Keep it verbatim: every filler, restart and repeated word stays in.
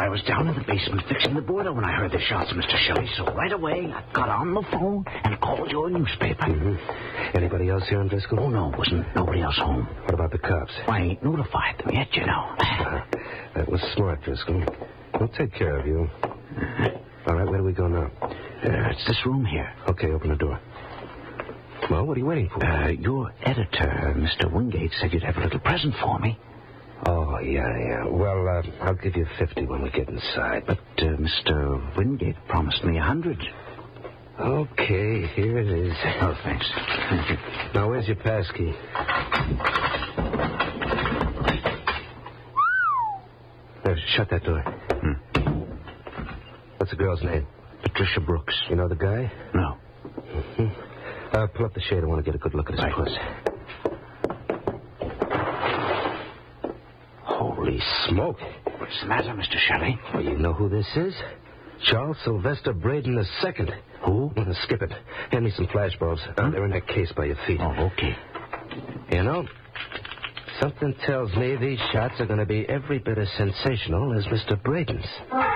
I was down in the basement fixing the boiler when I heard the shots, Mister Shelley. So right away, I got on the phone and called your newspaper. Mm-hmm. Anybody else here in Driscoll? Oh, no, wasn't nobody else home. What about the cops? I ain't notified them yet, you know. Uh, that was smart, Driscoll. We'll take care of you. Uh-huh. All right, where do we go now? Uh, it's this room here. Okay, open the door. Well, what are you waiting for? Uh, your editor, Mister Wingate, said you'd have a little present for me. Oh, yeah, yeah. Well, uh, I'll give you fifty when we get inside. But uh, Mister Wingate promised me a hundred. Okay, here it is. Oh, thanks. Now, where's your passkey? There, shut that door. Hmm. What's the girl's name? Patricia Brooks. You know the guy? No. Mm-hmm. Uh, pull up the shade. I want to get a good look at his Right. puss. Holy smoke. What's the matter, Mister Shelley? Well, you know who this is? Charles Sylvester Braden the Second. Who? Uh, skip it. Hand me some flashbulbs. Uh, they're in that case by your feet. Oh, okay. You know, something tells me these shots are going to be every bit as sensational as Mister Braden's.